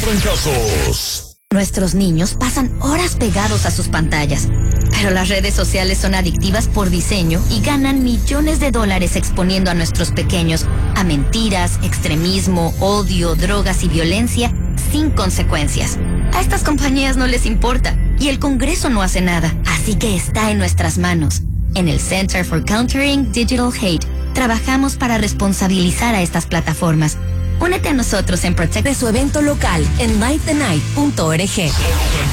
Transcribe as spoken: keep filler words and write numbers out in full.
en casos. Nuestros niños pasan horas pegados a sus pantallas, pero las redes sociales son adictivas por diseño y ganan millones de dólares exponiendo a nuestros pequeños a mentiras, extremismo, odio, drogas y violencia sin consecuencias. A estas compañías no les importa y el Congreso no hace nada, así que está en nuestras manos. En el Center for Countering Digital Hate, trabajamos para responsabilizar a estas plataformas. Únete a nosotros en Protect de su evento local en light the night punto org.